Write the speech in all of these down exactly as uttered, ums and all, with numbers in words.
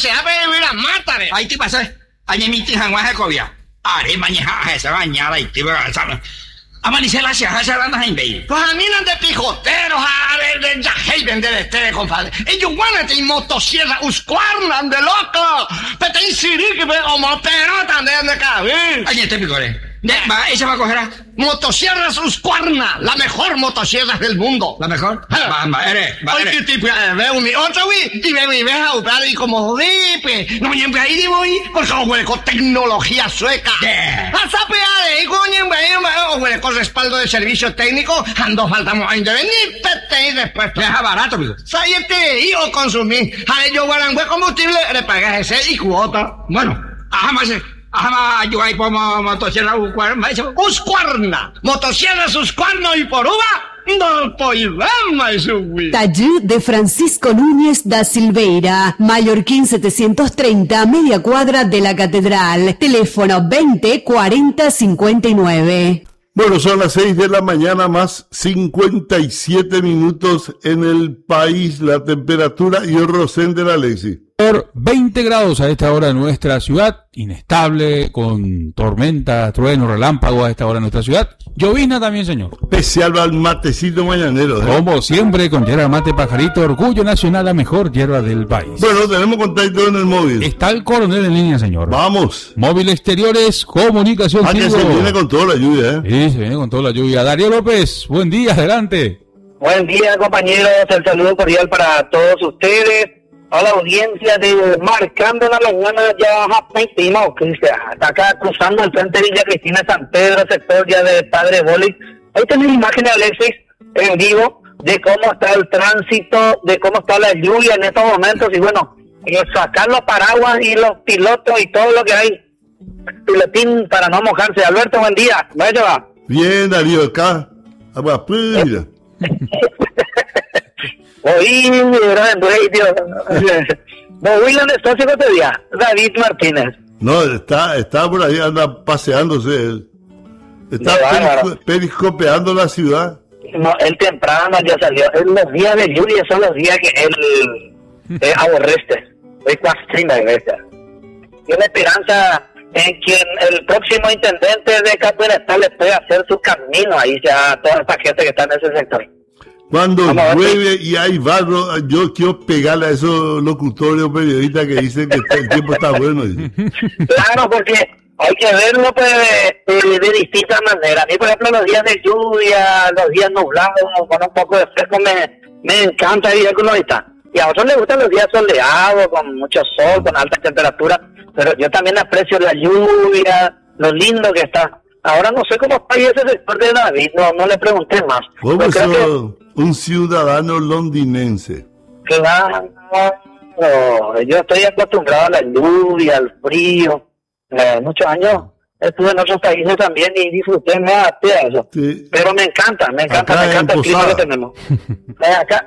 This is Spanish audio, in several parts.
se ha pedido a matar. Ahí te pasa. Añe mi tija en Guajacovia. Are mañana esa bañada y te va a alzar. Amanecer la ciudad se van a invadir. Pues a mí no de pijoteros, a ver, de jay vender este, compadre. Ellos van a tener motosierra, uscuarnan de loco. Pero te insirí que veo moterota de cabeza. Añe te picore. Va, ella va a coger a... Motosierras Husqvarna, la mejor motosierra del mundo. ¿La mejor? Va, va, eres, va, eres. Oye, tipo, veo mi otra, güey, y veo mi vieja, y como ripe. No me lleve ahí, digo, y por eso, güey, con tecnología sueca. Yeah. A sapear, y coño, güey, con respaldo de servicio técnico, ando faltamos a intervenir, pete, y después. Deja barato, amigo. Sáyete, y o consumir. A ellos, guarangüe combustible, le pagas ese y cuota. Bueno, ajá, más. Ajá, yo ahí pongo motosierra Husqvarna. Husqvarna, motosierras Husqvarna y por uva, no podemos subir. Taller de Francisco Núñez da Silveira, Mallorquín setecientos treinta, media cuadra de la Catedral. Teléfono veinte cuarenta cincuenta y nueve. Bueno, son las seis de la mañana más cincuenta y siete minutos en el país. La temperatura y el Rosén de la Alexi. Por veinte grados a esta hora en nuestra ciudad, inestable, con tormenta, trueno, relámpago a esta hora en nuestra ciudad. Llovizna también, señor. Especial al matecito mañanero. ¿eh? Como siempre, con yerba mate pajarito, orgullo nacional, la mejor hierba del país. Bueno, tenemos contacto en el móvil. Está el coronel en línea, señor. Vamos. Móvil Exteriores, comunicación. Ah, que se viene con toda la lluvia, ¿eh? Sí, se viene con toda la lluvia. Darío López, buen día, adelante. Buen día, compañeros. El saludo cordial para todos ustedes. A la audiencia de Marcando la Mañana, ya pentimos, Cristian, está acá cruzando el frente de Villa Cristina, San Pedro, sector ya de Padre Boli. Ahí tenés imágenes, Alexis, en vivo, de cómo está el tránsito, de cómo está la lluvia en estos momentos, y bueno, eh, sacar los paraguas y los pilotos y todo lo que hay, pilotín para no mojarse. Alberto, buen día, vaya va. Bien, Darío, acá, agua pura. Oí, gran radio. Voy donde está ese otro día, David Martínez. No, está, está por ahí, anda paseándose. Está perisco, periscopeando la ciudad. No, él temprano ya salió. Los días de lluvia son los días que él eh, aborrece. Es casi una vez. Tiene esperanza en quien el próximo intendente de Capital le puede hacer su camino ahí ya a toda esta gente que está en ese sector. Cuando llueve y hay barro, yo quiero pegarle a esos locutores o periodistas que dicen que el tiempo está bueno. Claro, porque hay que verlo pues, de, de distintas maneras. A mí, por ejemplo, los días de lluvia, los días nublados, con un poco de fresco, me, me encanta ir con ahorita. Y a otros les gustan los días soleados, con mucho sol, con alta temperatura. Pero yo también aprecio la lluvia, lo lindo que está. Ahora no sé cómo está ahí ese sector de David, no, no le pregunté más. ¿Cómo es un ciudadano londinense? Claro, yo estoy acostumbrado a la lluvia, al frío. Eh, muchos años estuve en otros países también y disfruté, me adapté a eso. Sí. Pero me encanta, me encanta, acá me encanta el clima que tenemos. Eh, acá.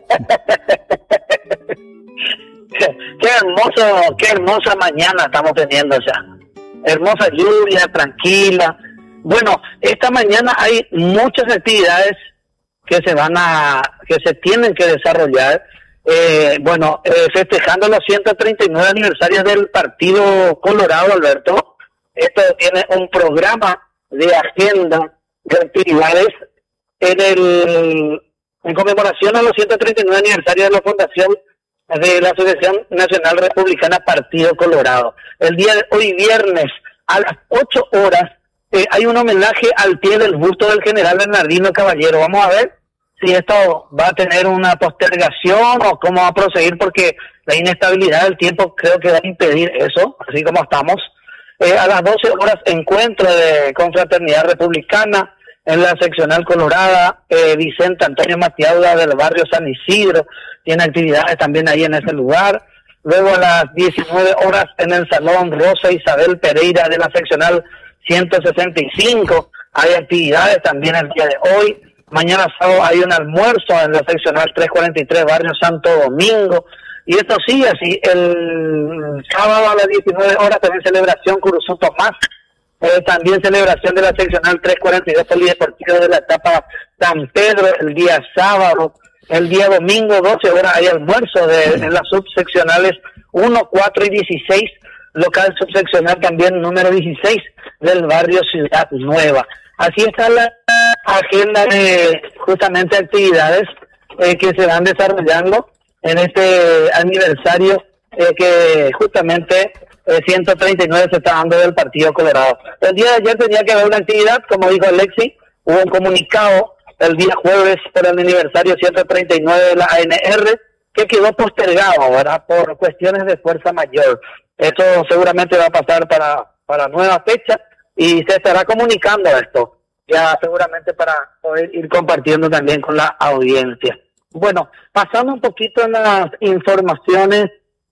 qué, qué hermoso, qué hermosa mañana estamos teniendo ya. Hermosa lluvia, tranquila. Bueno, esta mañana hay muchas actividades que se van a, que se tienen que desarrollar. Eh, bueno, eh, festejando los ciento treinta y nueve aniversarios del Partido Colorado, Alberto. Esto tiene un programa de agenda de actividades en el, en conmemoración a los ciento treinta y nueve aniversarios de la fundación de la Asociación Nacional Republicana Partido Colorado. El día de hoy, viernes, a las ocho horas, eh, hay un homenaje al pie del busto del general Bernardino Caballero. Vamos a ver si esto va a tener una postergación o cómo va a proceder, porque la inestabilidad del tiempo creo que va a impedir eso, así como estamos. Eh, a las doce horas, encuentro de confraternidad republicana en la seccional Colorada. eh, Vicente Antonio Matiauda del barrio San Isidro tiene actividades también ahí en ese lugar. Luego a las diecinueve horas en el Salón Rosa Isabel Pereira de la seccional ciento sesenta y cinco hay actividades también el día de hoy. Mañana sábado hay un almuerzo en la seccional trescientos cuarenta y tres barrio Santo Domingo. Y esto sigue así. El sábado a las diecinueve horas también celebración Curuzú Tomás. Eh, también celebración de la seccional trescientos cuarenta y dos polideportivo de la etapa San Pedro el día sábado. El día domingo, doce horas, hay almuerzo de, en las subseccionales uno, cuatro y dieciséis, local subseccional también número dieciséis del barrio Ciudad Nueva. Así está la agenda de justamente actividades eh, que se van desarrollando en este aniversario eh, que justamente eh, ciento treinta y nueve se está dando del Partido Colorado. El día de ayer tenía que haber una actividad, como dijo Alexi, hubo un comunicado el día jueves por el aniversario ciento treinta y nueve de la A N R que quedó postergado, ¿verdad?, por cuestiones de fuerza mayor. Esto seguramente va a pasar para, para nueva fecha y se estará comunicando esto, ya seguramente para poder ir compartiendo también con la audiencia. Bueno, pasando un poquito en las informaciones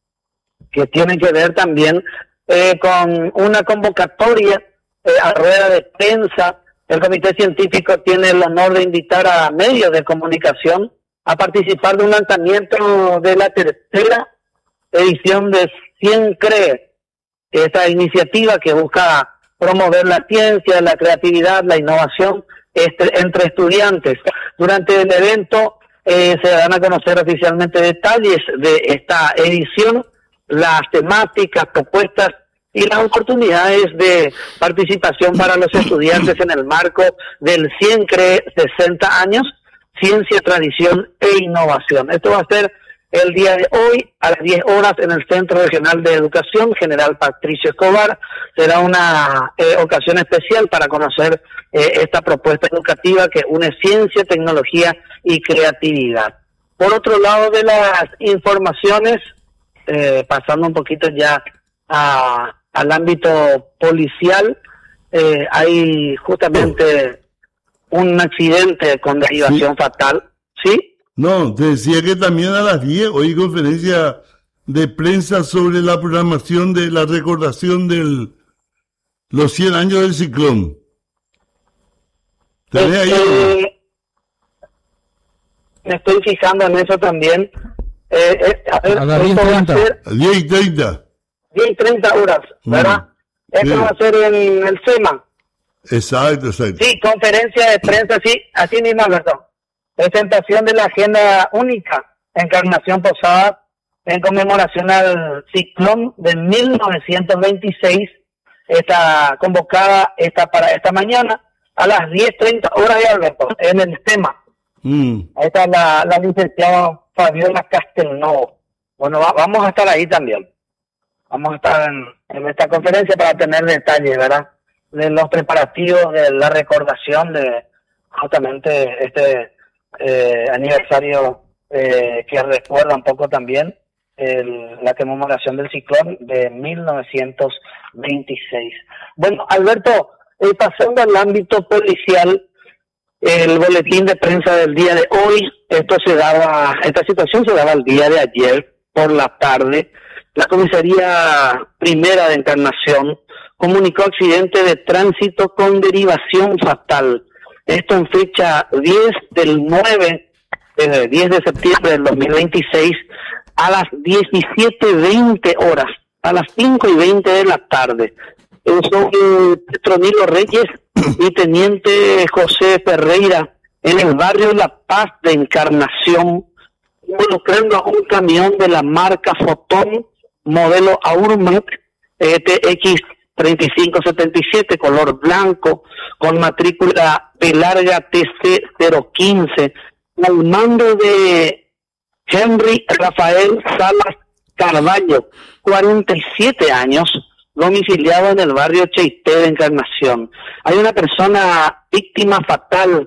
que tienen que ver también eh, con una convocatoria eh, a rueda de prensa. El Comité Científico tiene el honor de invitar a medios de comunicación a participar de un lanzamiento de la tercera edición de CIENCREE, esta iniciativa que busca promover la ciencia, la creatividad, la innovación este, entre estudiantes. Durante el evento eh, se dan a conocer oficialmente detalles de esta edición, las temáticas, propuestas y las oportunidades de participación para los estudiantes en el marco del CIENCREE sesenta años, Ciencia, Tradición e Innovación. Esto va a ser el día de hoy a las diez horas en el Centro Regional de Educación General Patricio Escobar. Será una eh, ocasión especial para conocer eh, esta propuesta educativa que une ciencia, tecnología y creatividad. Por otro lado de las informaciones, eh, pasando un poquito ya a, al ámbito policial, eh, hay justamente un accidente con derivación sí. fatal, ¿sí? No, te decía que también a las diez hoy conferencia de prensa sobre la programación de la recordación de los cien años del ciclón. ¿Te ves ahí? Eh, me estoy fijando en eso también. Eh, eh, a ver, a las esto va a ser diez y treinta. diez y treinta horas, ¿verdad? Mm, esto sí. va a ser en el SEMA. Exacto, exacto. Sí, conferencia de prensa, sí, así mismo, Alberto. Presentación de la agenda única, Encarnación Posada, en conmemoración al ciclón de mil novecientos veintiséis, está convocada esta para esta mañana a las diez treinta horas de Alberto, en el tema. Mm. Ahí está la, la licenciada Fabiola Castelnovo. Bueno, va, vamos a estar ahí también. Vamos a estar en, en esta conferencia para tener detalles, ¿verdad?, de los preparativos, de la recordación de justamente este eh, aniversario eh, que recuerda un poco también el, la conmemoración del ciclón de mil novecientos veintiséis. Bueno, Alberto, eh, pasando al ámbito policial, el boletín de prensa del día de hoy, esto se daba, esta situación se daba el día de ayer por la tarde. La comisaría primera de Encarnación comunicó accidente de tránsito con derivación fatal. Esto en fecha diez del nueve, eh, diez de septiembre del dos mil veintiséis, a las diecisiete veinte horas, a las cinco y veinte de la tarde. Son Petronilo Reyes y Teniente José Ferreira en el barrio La Paz de Encarnación, involucrando a un camión de la marca Fotón, modelo Aurmet eh, T X treinta y cinco setenta y siete, color blanco, con matrícula B larga T C cero quince, al mando de Henry Rafael Salas Carballo, cuarenta y siete años, domiciliado en el barrio Cheité de Encarnación. Hay una persona víctima fatal,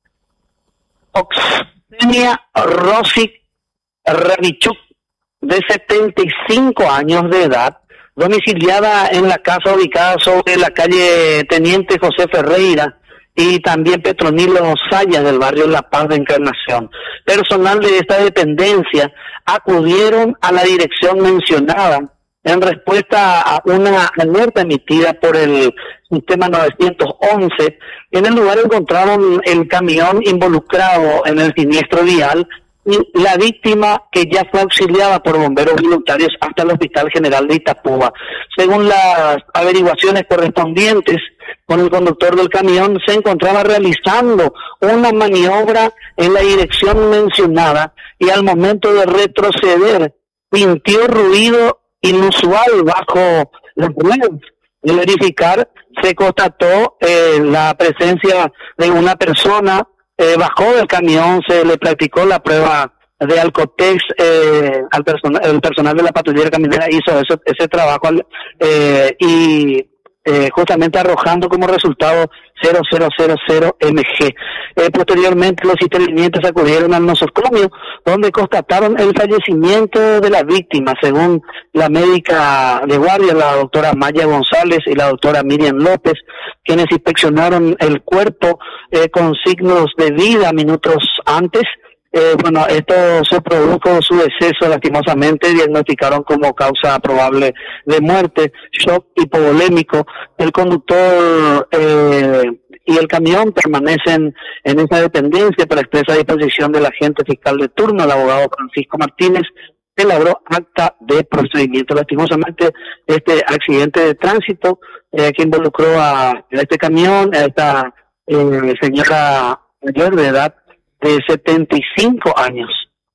Oxenia Rosic Ravichuk, de setenta y cinco años de edad, domiciliada en la casa ubicada sobre la calle Teniente José Ferreira y también Petronilo Sayas del barrio La Paz de Encarnación. Personal de esta dependencia acudieron a la dirección mencionada en respuesta a una alerta emitida por el sistema novecientos once. En el lugar encontraron el camión involucrado en el siniestro vial y la víctima, que ya fue auxiliada por bomberos voluntarios hasta el Hospital General de Itapúa. Según las averiguaciones correspondientes, con el conductor del camión se encontraba realizando una maniobra en la dirección mencionada y al momento de retroceder sintió ruido inusual bajo las ruedas. De verificar, se constató eh, la presencia de una persona, eh, bajó del camión, se le practicó la prueba de Alcotex, eh, al personal, el personal de la patrullera caminera hizo eso, ese trabajo eh, y eh, justamente arrojando como resultado cero cero cero cero eme ge. Eh, posteriormente los intervinientes acudieron al nosocomio, donde constataron el fallecimiento de la víctima, según la médica de guardia, la doctora Maya González y la doctora Miriam López, quienes inspeccionaron el cuerpo eh, con signos de vida minutos antes. Eh, bueno, esto se produjo su deceso, lastimosamente, diagnosticaron como causa probable de muerte, shock hipovolémico. El conductor eh, y el camión permanecen en esa dependencia para expresa disposición del agente fiscal de turno, el abogado Francisco Martínez, que elaboró acta de procedimiento. Lastimosamente, este accidente de tránsito eh, que involucró a, a este camión, a esta eh, señora mayor de edad, de setenta y cinco años.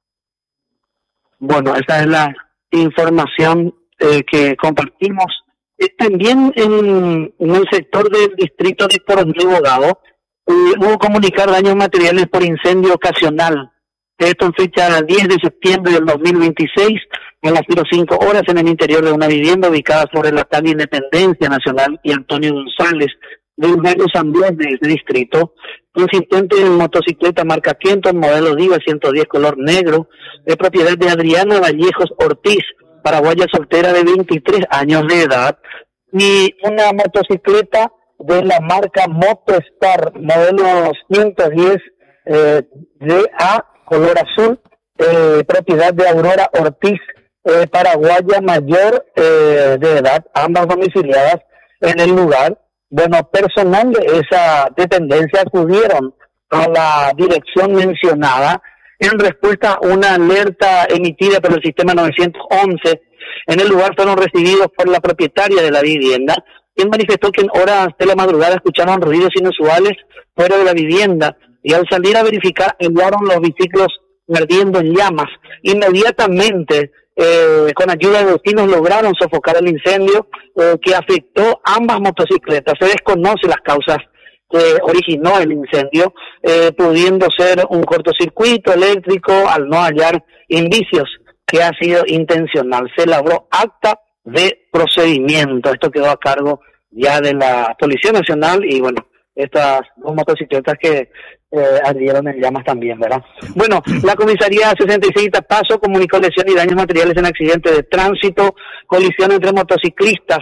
Bueno, esa es la información eh, que compartimos. Eh, también en, en el sector del distrito de Coronel Bogado eh, hubo comunicar daños materiales por incendio ocasional. Esto en fecha diez de septiembre del dos mil veintiséis, a las cinco horas, en el interior de una vivienda ubicada sobre la calle Independencia Nacional y Antonio González, del barrio San Blas de ese distrito, consistente en motocicleta marca Kenton, modelo Diva ciento diez color negro, de propiedad de Adriana Vallejos Ortiz, paraguaya soltera de veintitrés años de edad, y una motocicleta de la marca Motostar, modelo ciento diez eh, D A, color azul, eh, propiedad de Aurora Ortiz, eh, paraguaya mayor eh, de edad, ambas domiciliadas en el lugar. Bueno, personal de esa dependencia acudieron a la dirección mencionada en respuesta a una alerta emitida por el sistema novecientos once. En el lugar fueron recibidos por la propietaria de la vivienda, quien manifestó que en horas de la madrugada escucharon ruidos inusuales fuera de la vivienda y al salir a verificar hallaron los biciclos ardiendo en llamas. Inmediatamente, Eh, con ayuda de vecinos, lograron sofocar el incendio eh, que afectó ambas motocicletas. Se desconoce las causas que originó el incendio, eh, pudiendo ser un cortocircuito eléctrico al no hallar indicios que ha sido intencional. Se elaboró acta de procedimiento. Esto quedó a cargo ya de la Policía Nacional y bueno, estas dos motocicletas que eh, ardieron en llamas también, ¿verdad? Bueno, la comisaría sesenta y seis Paso comunicó lesión y daños materiales en accidente de tránsito, colisión entre motociclistas,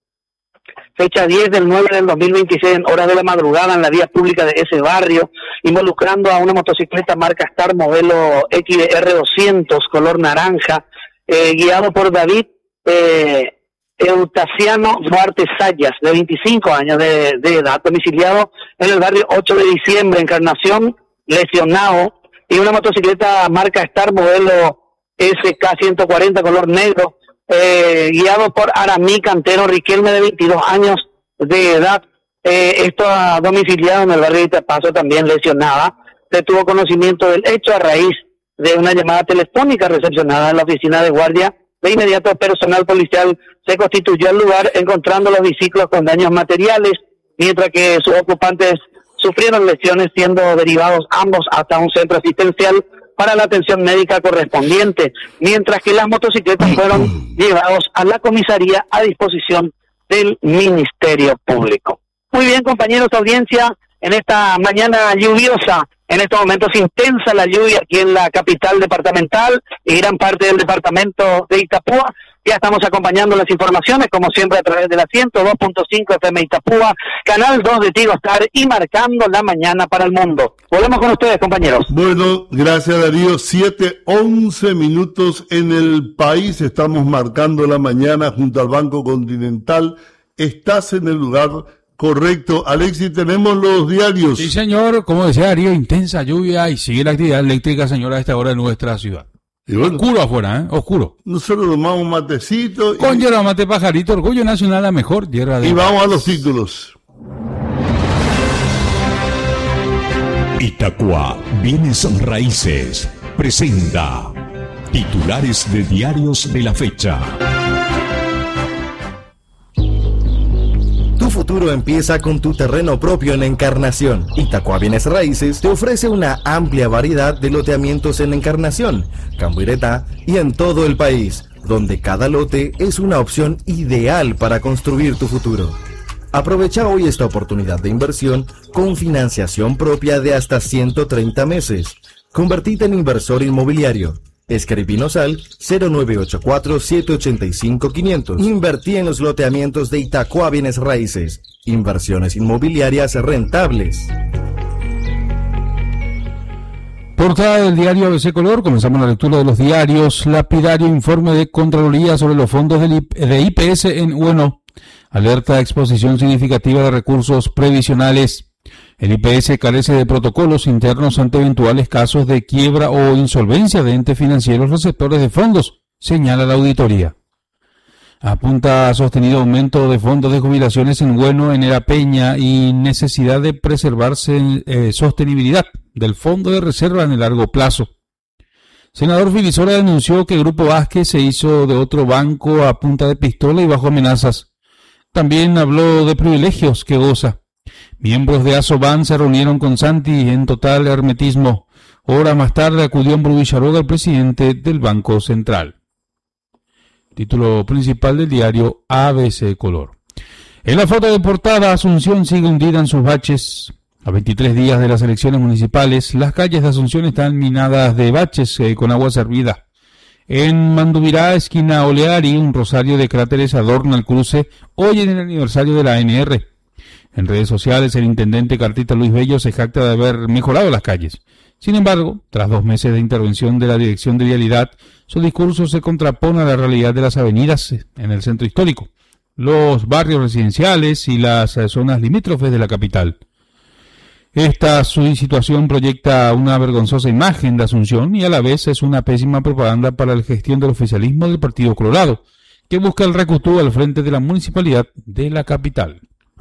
fecha diez del nueve del dos mil veintiséis, en horas de la madrugada en la vía pública de ese barrio, involucrando a una motocicleta marca Star modelo X D R doscientos, color naranja, eh, guiado por David eh, Eutasiano Duarte Sayas, de veinticinco años de, de edad, domiciliado en el barrio ocho de diciembre, Encarnación, lesionado, y una motocicleta marca Star modelo S K ciento cuarenta, color negro, eh, guiado por Aramí Cantero Riquelme, de veintidós años de edad, eh, esto domiciliado en el barrio de Itapazo, también lesionada. Se tuvo conocimiento del hecho a raíz de una llamada telefónica recepcionada en la oficina de guardia. De inmediato, personal policial se constituyó al lugar, encontrando los biciclos con daños materiales, mientras que sus ocupantes sufrieron lesiones, siendo derivados ambos hasta un centro asistencial para la atención médica correspondiente, mientras que las motocicletas fueron llevados a la comisaría a disposición del Ministerio Público. Muy bien, compañeros de audiencia, en esta mañana lluviosa, en estos momentos intensa la lluvia aquí en la capital departamental y gran parte del departamento de Itapúa. Ya estamos acompañando las informaciones, como siempre, a través de la ciento dos punto cinco F M Itapúa, Canal dos de Tigo Star y marcando la mañana para el mundo. Volvemos con ustedes, compañeros. Bueno, gracias, Darío. siete once minutos en el país. Estamos marcando la mañana junto al Banco Continental. Estás en el lugar correcto. Alexis, tenemos los diarios. Sí, señor. Como decía Darío, intensa lluvia y sigue la actividad eléctrica, señora, a esta hora en nuestra ciudad. Y bueno, oscuro afuera, ¿eh? Oscuro. Nosotros tomamos un matecito. Con y... hierba mate pajarito, orgullo nacional, la mejor tierra de... Y vamos a los títulos. Itacua Bienes Raíces presenta titulares de diarios de la fecha. futuro empieza con tu terreno propio en Encarnación. Itacua Bienes Raíces te ofrece una amplia variedad de loteamientos en Encarnación, Cambuireta y en todo el país, donde cada lote es una opción ideal para construir tu futuro. Aprovecha hoy esta oportunidad de inversión con financiación propia de hasta ciento treinta meses. Convertite en inversor inmobiliario. Escribinos al cero nueve ocho cuatro, siete ocho cinco, quinientos. Invertí en los loteamientos de Itacua Bienes Raíces. Inversiones inmobiliarias rentables. Portada del diario A B C Color. Comenzamos la lectura de los diarios. Lapidario informe de Contraloría sobre los fondos del I P, de I P S en U N O. Alerta de exposición significativa de recursos previsionales. El I P S carece de protocolos internos ante eventuales casos de quiebra o insolvencia de entes financieros receptores de fondos, señala la auditoría. Apunta a sostenido aumento de fondos de jubilaciones en Bueno, en Era Peña y necesidad de preservarse eh, sostenibilidad del fondo de reserva en el largo plazo. Senador Filisora denunció que el Grupo Vázquez se hizo de otro banco a punta de pistola y bajo amenazas. También habló de privilegios que goza. Miembros de Asoban se reunieron con Santi en total hermetismo. Hora más tarde acudió Ambru Villaroga, el presidente del Banco Central. Título principal del diario A B C Color. En la foto de portada, Asunción sigue hundida en sus baches. A veintitrés días de las elecciones municipales, las calles de Asunción están minadas de baches eh, con agua servida. En Mandubirá, esquina Oleari, un rosario de cráteres adorna el cruce hoy en el aniversario de la A N R. En redes sociales, el intendente cartista Luis Bello se jacta de haber mejorado las calles. Sin embargo, tras dos meses de intervención de la Dirección de Vialidad, su discurso se contrapone a la realidad de las avenidas en el centro histórico, los barrios residenciales y las zonas limítrofes de la capital. Esta situación proyecta una vergonzosa imagen de Asunción y a la vez es una pésima propaganda para la gestión del oficialismo del Partido Colorado, que busca el recutú al frente de la municipalidad de la capital.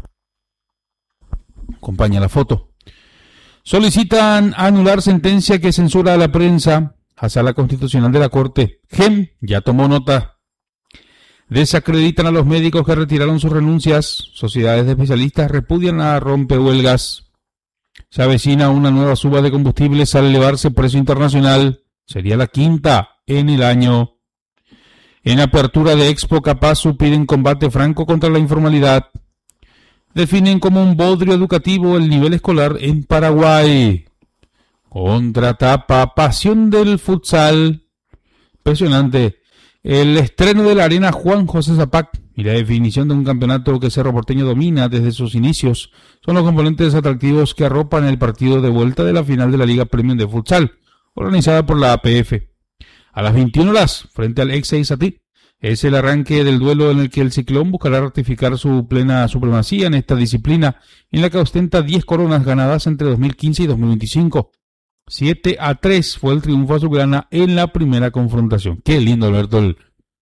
Acompaña la foto. Solicitan anular sentencia que censura a la prensa. A Sala Constitucional de la Corte. G E M ya tomó nota. Desacreditan a los médicos que retiraron sus renuncias. Sociedades de especialistas repudian a rompehuelgas. Se avecina una nueva suba de combustibles al elevarse precio internacional. Sería la quinta en el año. En apertura de Expo Capazu piden combate franco contra la informalidad. Definen como un bodrio educativo el nivel escolar en Paraguay. Contratapa, pasión del futsal. Impresionante. El estreno de la arena Juan José Zapac y la definición de un campeonato que Cerro Porteño domina desde sus inicios son los componentes atractivos que arropan el partido de vuelta de la final de la Liga Premium de Futsal, organizada por la A P F. A las veintiuna horas, frente al ex Eisatí, es el arranque del duelo en el que el Ciclón buscará ratificar su plena supremacía en esta disciplina, en la que ostenta diez coronas ganadas entre dos mil quince y dos mil veinticinco. siete a tres fue el triunfo azulgrana en la primera confrontación. Qué lindo, Alberto, el,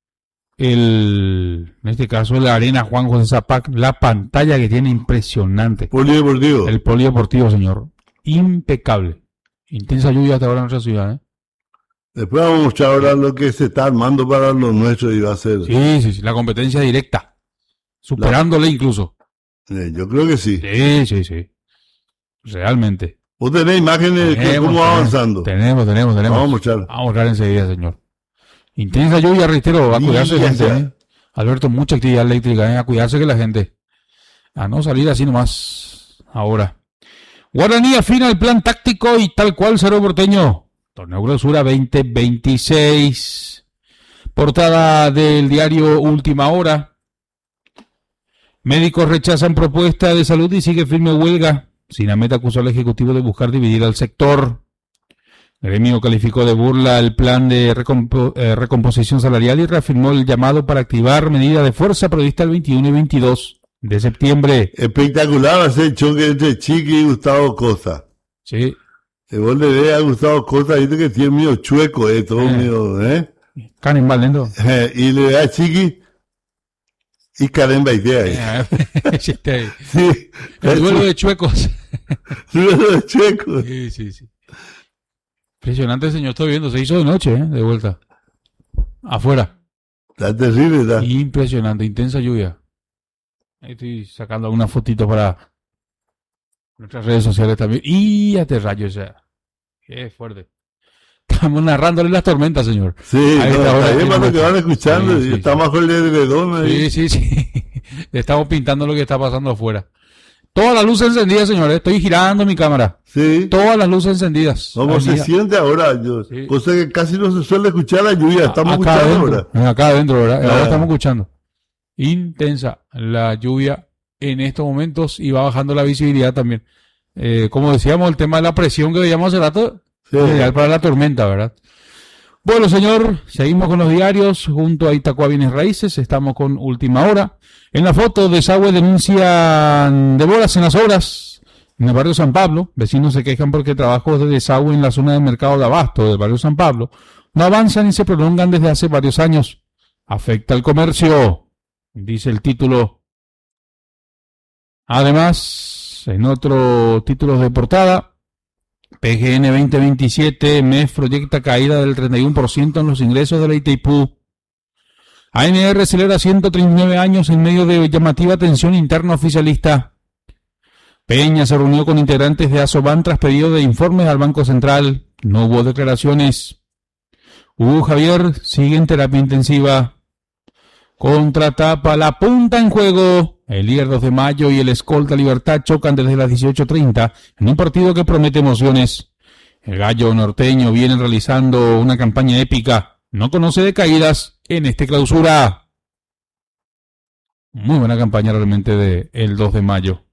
el en este caso la arena Juan José Zapac, la pantalla que tiene impresionante. Polideportivo. El polideportivo, señor. Impecable. Intensa lluvia hasta ahora en nuestra ciudad, ¿eh? Después vamos a mostrar ahora lo que se está armando para lo nuestro y va a ser. Sí, sí, sí, la competencia directa. Superándole la... incluso. Eh, yo creo que sí. Sí, sí, sí. Realmente. ¿Vos tenés imágenes de cómo va avanzando? Tenemos, tenemos, tenemos. Vamos a mostrar. Vamos a mostrar enseguida, señor. Intensa lluvia, reitero, a cuidarse la gente, ¿eh? Alberto, mucha actividad eléctrica, ¿eh? A cuidarse que la gente. A no salir así nomás ahora. Guaraní afina el plan táctico y tal cual Cerro Porteño. Torneo Clausura veinte veintiséis. Portada del diario Última Hora. Médicos rechazan propuesta de salud y sigue firme huelga. Sinamet acusó al Ejecutivo de buscar dividir al sector. Gremio calificó de burla el plan de recompo- eh, recomposición salarial y reafirmó el llamado para activar medida de fuerza prevista el veintiuno y veintidós de septiembre. Espectacular va a ser el choque entre Chiqui y Gustavo Costa. Sí. Si vos le ves a Gustavo Costa, dice que tiene medio chueco, eh, todo Eh. medio, ¿eh? Karen Valendo. Eh, y le ve a Chiqui y Karen Baitea ahí. Sí, este, Sí. el duelo de chuecos. Duelo de chuecos. Sí, sí, sí. Impresionante, señor. Estoy viendo. Se hizo de noche, ¿eh? De vuelta. Afuera. Está terrible, está. Impresionante. Intensa lluvia. Ahí estoy sacando algunas fotitos para nuestras redes sociales también. Y a te rayo, o sea, qué fuerte. Estamos narrándole las tormentas, señor. Sí, ahí no, está, ahora ahí para lo que van escuchando, sí, y sí, está sí. bajo el edredón ahí. Sí, sí, sí. Le estamos pintando lo que está pasando afuera. Todas las luces encendidas, señores. Estoy girando mi cámara. Sí. Todas las luces encendidas. ¿Cómo Al se día. siente ahora? Yo, Sí. cosa que casi no se suele escuchar la lluvia. Estamos Acá escuchando adentro, ahora. Acá adentro, ¿verdad? Ahora Ah. estamos escuchando. Intensa la lluvia en estos momentos y va bajando la visibilidad también. Eh, como decíamos, el tema de la presión que veíamos hace rato, Sí. ideal para la tormenta, ¿verdad? Bueno, señor, seguimos con los diarios junto a Itacua Bienes Raíces. Estamos con Última Hora. En la foto, Desagüe denuncian demoras en las obras en el barrio San Pablo. Vecinos se quejan porque trabajos de desagüe en la zona del mercado de abasto del barrio San Pablo no avanzan y se prolongan desde hace varios años. Afecta al comercio, dice el título. Además, en otro título de portada, P G N veinte veintisiete, M E F proyecta caída del treinta y uno por ciento en los ingresos de la Itaipú. A N R celebra ciento treinta y nueve años en medio de llamativa tensión interna oficialista. Peña se reunió con integrantes de Asoban tras pedido de informes al Banco Central. No hubo declaraciones. Hugo Javier sigue en terapia intensiva. Contratapa, la punta en juego. El líder dos de mayo y el escolta Libertad chocan desde las dieciocho treinta en un partido que promete emociones. El gallo norteño viene realizando una campaña épica. No conoce de caídas en este clausura. Muy buena campaña realmente de el dos de mayo.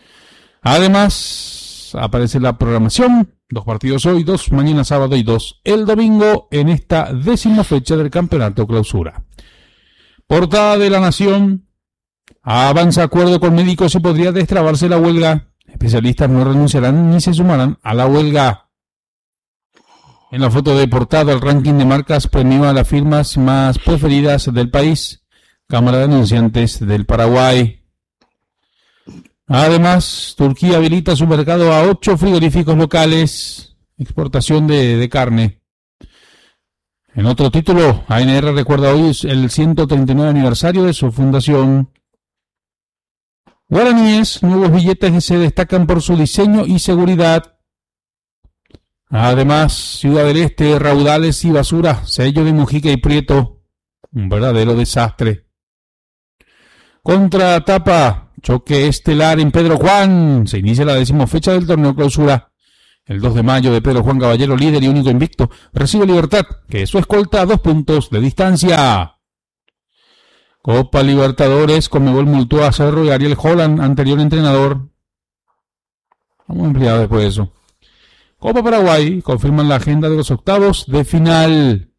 Además, aparece la programación. Dos partidos hoy, dos mañana sábado y dos el domingo en esta décima fecha del campeonato clausura. Portada de La Nación. Avanza acuerdo con médicos y podría destrabarse la huelga. Especialistas no renunciarán ni se sumarán a la huelga. En la foto de portada, el ranking de marcas premió a las firmas más preferidas del país. Cámara de Anunciantes del Paraguay. Además, Turquía habilita su mercado a ocho frigoríficos locales. Exportación de, de carne. En otro título, A N R recuerda hoy el ciento treinta y nueve aniversario de su fundación. Guaraníes, nuevos billetes que se destacan por su diseño y seguridad. Además, Ciudad del Este, raudales y basura, sello de Mujica y Prieto. Un verdadero desastre. Contratapa, choque estelar en Pedro Juan. Se inicia la décima fecha del torneo clausura. El dos de mayo de Pedro Juan Caballero, líder y único invicto, recibe Libertad, que es su escolta a dos puntos de distancia. Copa Libertadores, Conmebol multó a Cerro y Ariel Holland, anterior entrenador. Vamos a ampliar después de eso. Copa Paraguay, confirman la agenda de los octavos de final.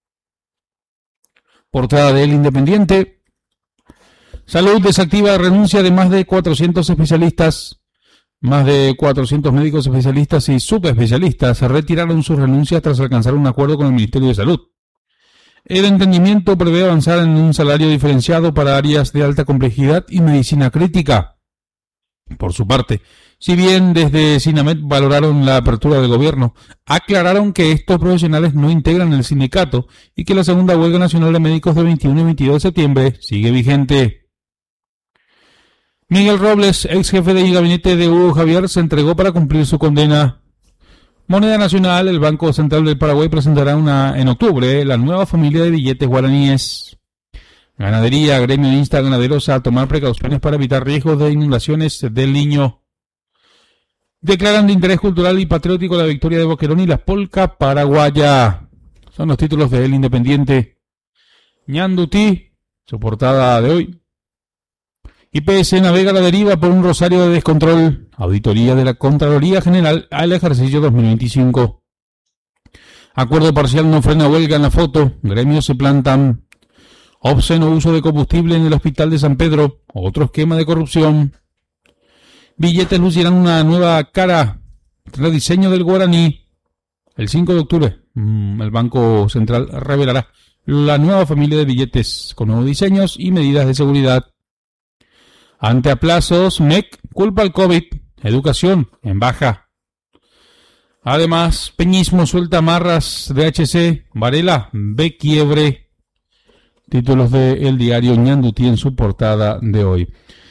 Portada del Independiente. Salud desactiva renuncia de más de cuatrocientos especialistas. Más de cuatrocientos médicos especialistas y subespecialistas retiraron sus renuncias tras alcanzar un acuerdo con el Ministerio de Salud. El entendimiento prevé avanzar en un salario diferenciado para áreas de alta complejidad y medicina crítica. Por su parte, si bien desde Sinamed valoraron la apertura del gobierno, aclararon que estos profesionales no integran el sindicato y que la segunda huelga nacional de médicos de veintiuno y veintidós de septiembre sigue vigente. Miguel Robles, ex jefe de gabinete de Hugo Javier, se entregó para cumplir su condena. Moneda Nacional, el Banco Central del Paraguay presentará una, en octubre la nueva familia de billetes guaraníes. Ganadería, gremio insta a ganaderos a tomar precauciones para evitar riesgos de inundaciones del Niño. Declaran de interés cultural y patriótico la victoria de Boquerón y la polca paraguaya. Son los títulos de El Independiente. Ñandutí, su portada de hoy. I P S navega a la deriva por un rosario de descontrol. Auditoría de la Contraloría General al ejercicio dos mil veinticinco. Acuerdo parcial no frena huelga en la foto. Gremios se plantan. Obsceno uso de combustible en el hospital de San Pedro. Otro esquema de corrupción. Billetes lucirán una nueva cara. Rediseño del guaraní. El cinco de octubre, el Banco Central revelará la nueva familia de billetes con nuevos diseños y medidas de seguridad. Ante aplazos, M E C culpa al COVID. Educación en baja. Además, Peñismo suelta amarras de H C. Varela ve quiebre. Títulos de El Diario Ñandutí en su portada de hoy.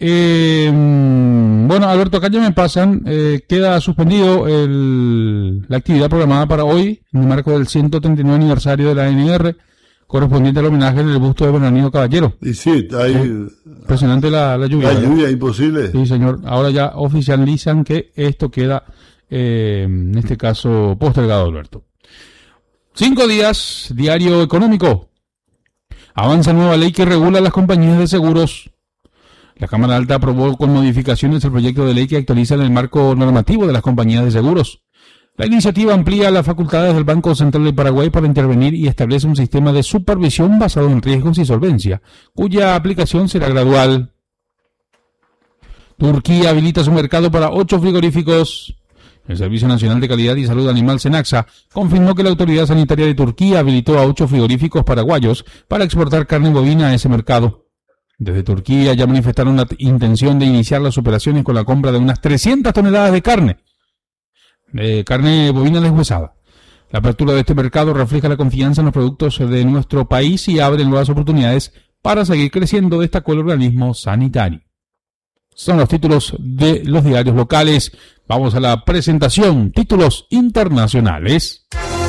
Eh, bueno, Alberto, acá ya me pasan, eh, queda suspendido el, la actividad programada para hoy, en el marco del ciento treinta y nueve aniversario de la A N R, correspondiente al homenaje del busto de Bernardino Caballero. Y sí, hay... Eh, impresionante la, la lluvia. La ¿verdad? lluvia, imposible. Sí, señor. Ahora ya oficializan que esto queda, eh, en este caso, postergado, Alberto. Cinco días, diario económico. Avanza nueva ley que regula las compañías de seguros. La Cámara Alta aprobó con modificaciones el proyecto de ley que actualiza el marco normativo de las compañías de seguros. La iniciativa amplía las facultades del Banco Central de Paraguay para intervenir y establece un sistema de supervisión basado en riesgos y solvencia, cuya aplicación será gradual. Turquía habilita su mercado para ocho frigoríficos. El Servicio Nacional de Calidad y Salud Animal, SENAXA, confirmó que la Autoridad Sanitaria de Turquía habilitó a ocho frigoríficos paraguayos para exportar carne bovina a ese mercado. Desde Turquía ya manifestaron la intención de iniciar las operaciones con la compra de unas trescientas toneladas de carne, de carne bovina deshuesada. La apertura de este mercado refleja la confianza en los productos de nuestro país y abre nuevas oportunidades para seguir creciendo, destacó el organismo sanitario. Son los títulos de los diarios locales. Vamos a la presentación, títulos internacionales.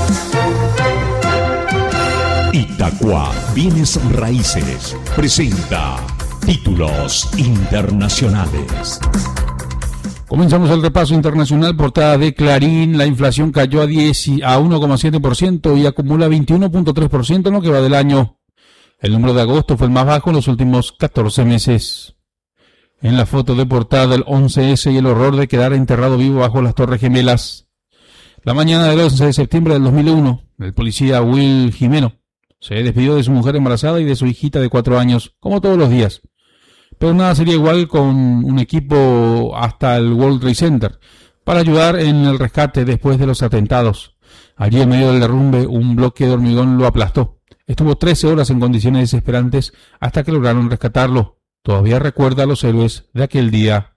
Itaqua Bienes Raíces presenta títulos internacionales. Comenzamos el repaso internacional. Portada de Clarín: la inflación cayó a, diez, a uno coma siete por ciento y acumula veintiuno punto tres por ciento en lo que va del año. El número de agosto fue el más bajo en los últimos catorce meses. En la foto de portada del once ese y el horror de quedar enterrado vivo bajo las Torres Gemelas. La mañana del once de septiembre del dos mil uno, el policía Will Jimeno se despidió de su mujer embarazada y de su hijita de cuatro años, como todos los días. Pero nada sería igual con un equipo hasta el World Trade Center para ayudar en el rescate después de los atentados. Allí, en medio del derrumbe, un bloque de hormigón lo aplastó. Estuvo trece horas en condiciones desesperantes hasta que lograron rescatarlo. Todavía recuerda a los héroes de aquel día.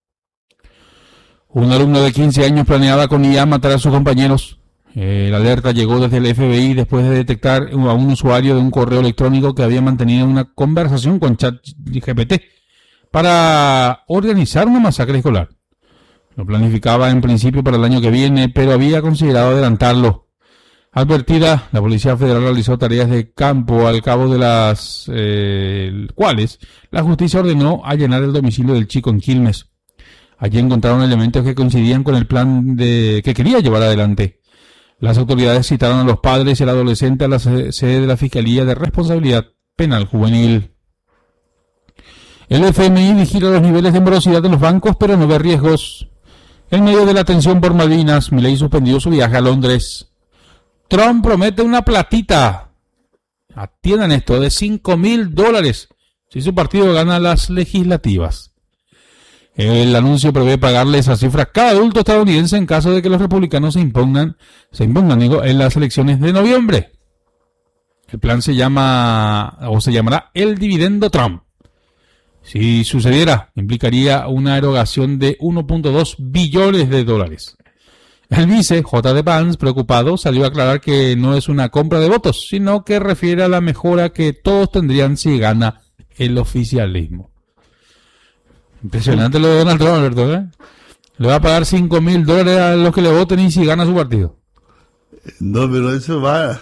Un alumno de quince años planeaba con I A matar a sus compañeros. Eh, la alerta llegó desde el F B I después de detectar a un usuario de un correo electrónico que había mantenido una conversación con ChatGPT para organizar una masacre escolar. Lo planificaba en principio para el año que viene, pero había considerado adelantarlo. Advertida, la Policía Federal realizó tareas de campo al cabo de las eh, cuales la justicia ordenó allanar el domicilio del chico en Quilmes. Allí encontraron elementos que coincidían con el plan de que quería llevar adelante. Las autoridades citaron a los padres y al adolescente a la sede de la Fiscalía de Responsabilidad Penal Juvenil. El F M I vigila los niveles de morosidad de los bancos, pero no ve riesgos. En medio de la tensión por Malvinas, Milei suspendió su viaje a Londres. Trump promete una platita, atiendan esto, de cinco mil dólares si su partido gana las legislativas. El anuncio prevé pagarle esa cifra a cada adulto estadounidense en caso de que los republicanos se impongan, se impongan digo, en las elecciones de noviembre. El plan se llama, o se llamará el dividendo Trump. Si sucediera, implicaría una erogación de uno punto dos billones de dólares. El vice, J D Vance, preocupado, salió a aclarar que no es una compra de votos, sino que refiere a la mejora que todos tendrían si gana el oficialismo. Impresionante lo de Donald Trump, Alberto, ¿eh? Le va a pagar cinco mil dólares a los que le voten y si gana su partido. No, pero eso va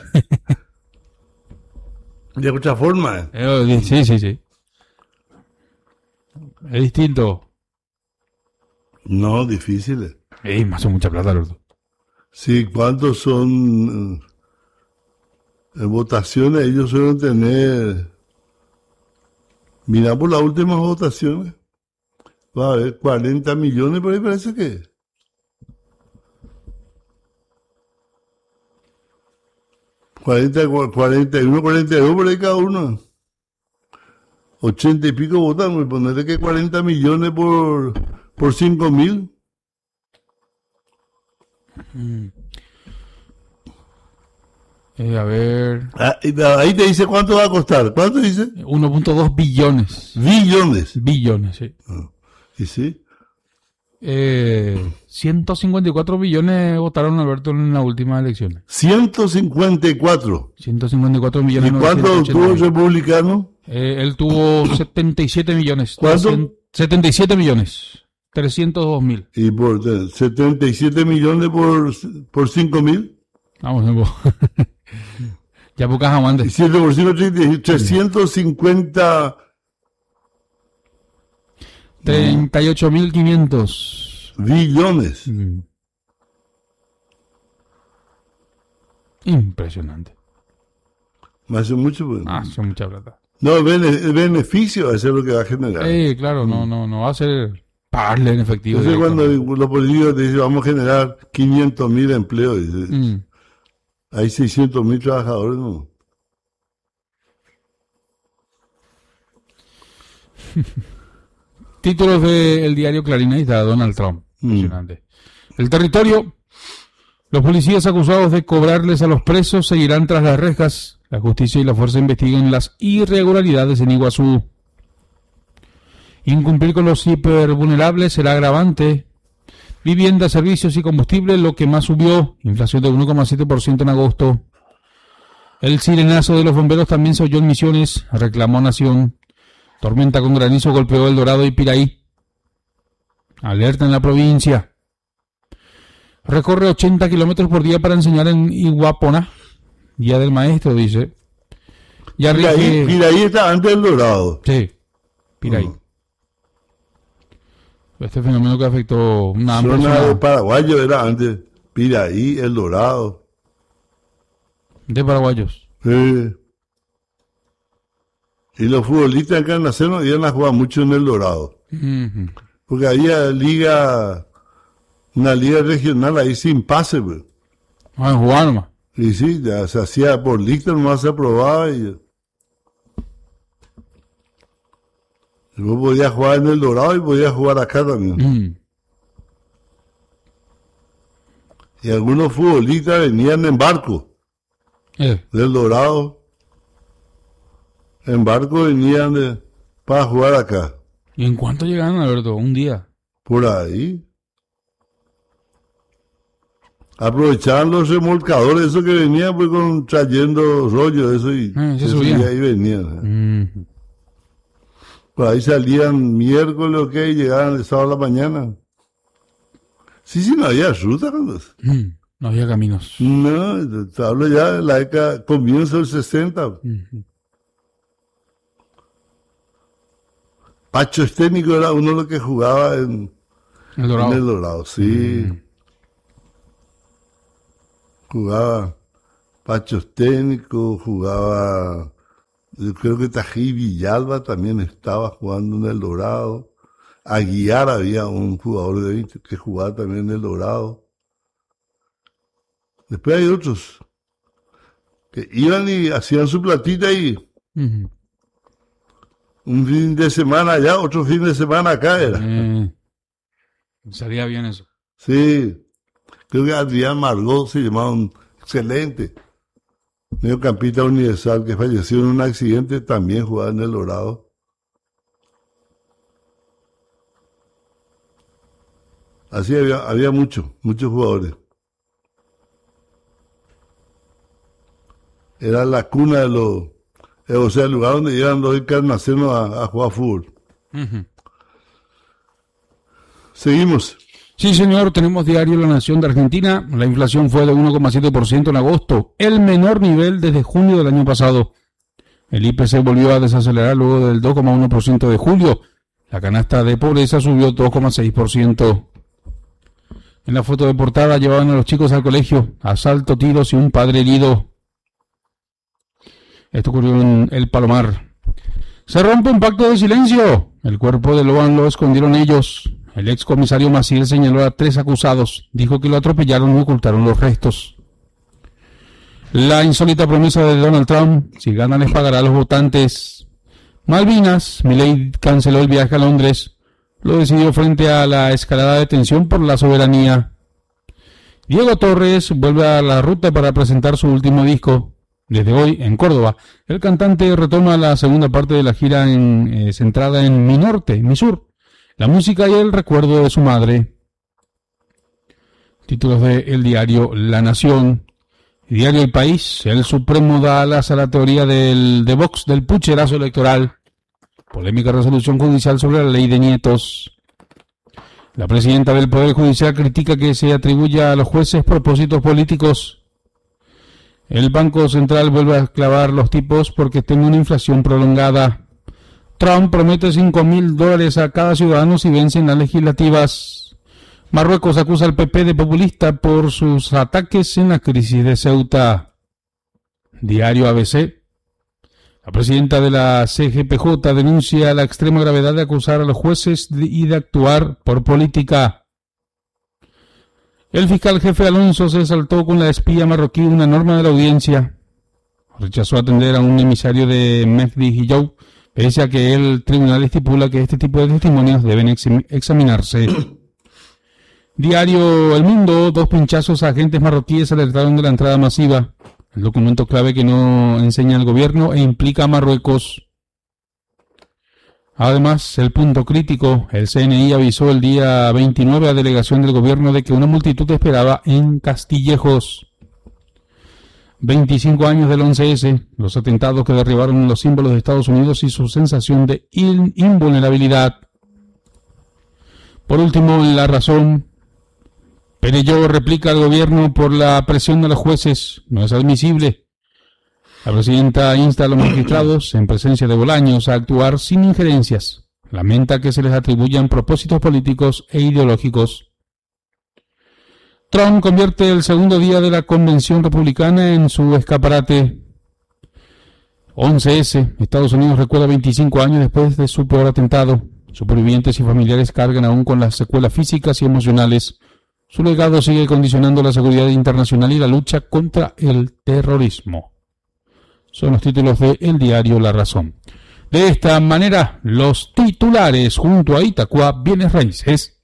de muchas formas. Eh, sí, sí, sí. Es distinto. No, difícil. Eh, me hace mucha plata, Alberto. Sí, ¿cuántos son eh, votaciones? Ellos suelen tener... Mira por las últimas votaciones. Va a haber cuarenta millones, por ahí parece que. cuarenta, cuarenta y uno, cuarenta y dos por ahí cada uno. ochenta y pico votan, me ponerle que cuarenta millones por, por cinco mil. Mm. Eh, a ver. Ah, ahí te dice cuánto va a costar. ¿Cuánto dice? uno punto dos billones. Billones. Billones, sí. Ah, ¿y sí? Eh, ciento cincuenta y cuatro billones votaron Alberto en las últimas elecciones. ciento cincuenta y cuatro. ciento cincuenta y cuatro millones. ¿Y cuánto tuvo el republicano? Eh, él tuvo setenta y siete millones. ¿Cuánto? setenta y siete millones. trescientos dos mil. Y por setenta y siete millones por, por cinco mil. Vamos, ya pocas amantes. Y siete por cinco, trescientos cincuenta. treinta y ocho mil quinientos. Billones. Mm. Impresionante. Me hace mucho. Pues. Ah, hace mucha plata. No, el beneficio va a ser lo que va a generar. Eh, claro, no, no, no va a ser pagarle en efectivo. Entonces cuando los políticos dicen vamos a generar quinientos mil empleos, dice, Mm. hay seiscientos mil trabajadores, ¿no? Títulos del diario Clarín, ahí está Donald Trump. Impresionante. Mm. El territorio. Los policías acusados de cobrarles a los presos seguirán tras las rejas. La justicia y la fuerza investigan las irregularidades en Iguazú. Incumplir con los hipervulnerables será agravante. Vivienda, servicios y combustible, lo que más subió. Inflación de uno coma siete por ciento en agosto. El sirenazo de los bomberos también se oyó en Misiones, reclamó Nación. Tormenta con granizo golpeó El Dorado y Piraí. Alerta en la provincia. Recorre ochenta kilómetros por día para enseñar en Iguapona. Día del maestro, dice. Ya Piraí, rige... Piraí está antes del Dorado. Sí, Piraí. Uh-huh. Este fenómeno que afectó una amplia zona zona de Paraguayo era antes. Piraí, El Dorado. De paraguayos. Sí. Y los futbolistas acá en la Encarnación iban a jugar mucho en El Dorado. Uh-huh. Porque había liga, una liga regional ahí sin pase, pues. Ah, jugar nomás. Y sí, ya se hacía por lista, nomás se aprobaba y... Yo podía jugar en El Dorado y podía jugar acá también. Mm. Y algunos futbolistas venían en barco. Eh. Del Dorado. En barco venían de, para jugar acá. ¿Y en cuánto llegaron, Alberto? Un día. Por ahí. Aprovechaban los remolcadores, eso que venían pues con trayendo rollo, eso y, eh, eso y ahí venían. Mm. Por ahí salían miércoles, ok, llegaban el sábado a la mañana. Sí, sí, no había ruta. Mm. No había caminos. No, te hablo ya de la década, comienzo del sesenta. Mm. Pacho Esténico era uno de los que jugaba en El Dorado. En El Dorado, sí. Mm. Jugaba Pacho Esténico, jugaba... Yo creo que Tají Villalba también estaba jugando en El Dorado. Aguiar había un jugador de veinte que jugaba también en El Dorado. Después hay otros que iban y hacían su platita y Uh-huh. un fin de semana allá, otro fin de semana acá era. Eh. Salía bien eso. Sí, creo que Adrián Margot se llamaba un excelente mediocampista universal que falleció en un accidente, también jugaba en El Dorado. Así había, había muchos, muchos jugadores. Era la cuna de los, eh, o sea, el lugar donde iban los encarnaciones a, a jugar fútbol. Uh-huh. Seguimos. Sí, señor, tenemos diario La Nación de Argentina. La inflación fue de uno coma siete por ciento en agosto, el menor nivel desde junio del año pasado. El I P C volvió a desacelerar luego del dos coma uno por ciento de julio. La canasta de pobreza subió dos coma seis por ciento. En la foto de portada llevaban a los chicos al colegio, asalto, tiros y un padre herido. Esto ocurrió en El Palomar. Se rompe un pacto de silencio. El cuerpo de Loan lo escondieron ellos. El excomisario Maciel señaló a tres acusados. Dijo que lo atropellaron y ocultaron los restos. La insólita promesa de Donald Trump: si gana les pagará a los votantes. Malvinas, Milei canceló el viaje a Londres. Lo decidió frente a la escalada de tensión por la soberanía. Diego Torres vuelve a la ruta para presentar su último disco. Desde hoy, en Córdoba, el cantante retoma la segunda parte de la gira en, eh, centrada en Mi Norte, Mi Sur, la música y el recuerdo de su madre. Títulos de el diario La Nación. El diario El País. El Supremo da alas a la teoría del, de Vox del pucherazo electoral. Polémica resolución judicial sobre la ley de nietos. La presidenta del Poder Judicial critica que se atribuya a los jueces propósitos políticos. El Banco Central vuelve a clavar los tipos porque teme una inflación prolongada. Trump promete cinco mil dólares a cada ciudadano si vencen las legislativas. Marruecos acusa al P P de populista por sus ataques en la crisis de Ceuta. Diario A B C. La presidenta de la C G P J denuncia la extrema gravedad de acusar a los jueces y de actuar por política. El fiscal jefe Alonso se saltó con la espía marroquí una norma de la audiencia. Rechazó atender a un emisario de Mehdi Hijou, pese a que el tribunal estipula que este tipo de testimonios deben ex examinarse. Diario El Mundo. Dos pinchazos a agentes marroquíes alertaron de la entrada masiva. El documento clave que no enseña al gobierno e implica a Marruecos. Además, el punto crítico, el C N I avisó el día veintinueve a delegación del gobierno de que una multitud esperaba en Castillejos. veinticinco años del once ese, los atentados que derribaron los símbolos de Estados Unidos y su sensación de in invulnerabilidad. Por último, La Razón. Perelló replica al gobierno por la presión de los jueces. No es admisible. La presidenta insta a los magistrados, en presencia de Bolaños, a actuar sin injerencias. Lamenta que se les atribuyan propósitos políticos e ideológicos. Trump convierte el segundo día de la convención republicana en su escaparate. once ese. Estados Unidos recuerda veinticinco años después de su peor atentado. Supervivientes y familiares cargan aún con las secuelas físicas y emocionales. Su legado sigue condicionando la seguridad internacional y la lucha contra el terrorismo. Son los títulos de el diario La Razón. De esta manera, los titulares junto a Itacua Bienes Raíces.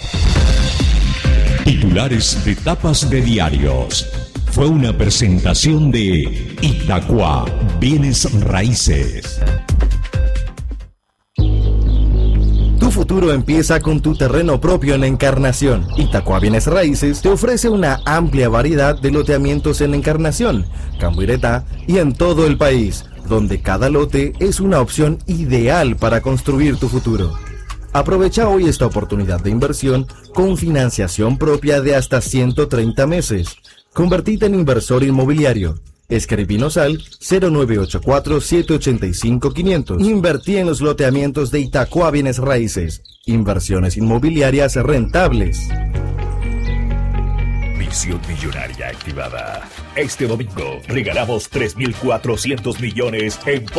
Titulares de tapas de diarios. Fue una presentación de Itacua Bienes Raíces. Tu futuro empieza con tu terreno propio en Encarnación. Itacua Bienes Raíces te ofrece una amplia variedad de loteamientos en Encarnación, Cambuireta y en todo el país, donde cada lote es una opción ideal para construir tu futuro. Aprovecha hoy esta oportunidad de inversión con financiación propia de hasta ciento treinta meses. Convertite en inversor inmobiliario. Escribinos al cero nueve ocho cuatro, siete ocho cinco, quinientos. Invertí en los loteamientos de Itacua Bienes Raíces. Inversiones inmobiliarias rentables. Misión millonaria activada. Este domingo regalamos tres mil cuatrocientos millones en